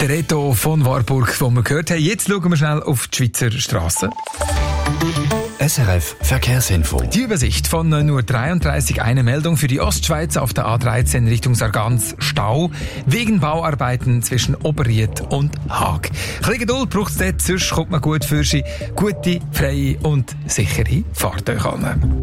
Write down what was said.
Der Reto von Warburg, den wir gehört haben. Jetzt schauen wir schnell auf die Schweizer Strassen. SRF Verkehrsinfo. Die Übersicht von nur 33, eine Meldung für die Ostschweiz auf der A13 Richtung Sargans Stau wegen Bauarbeiten zwischen Oberried und Haag. Ein bisschen Geduld braucht es dort, sonst kommt man gut für Sie. Gute, freie und sichere Fahrt euch an.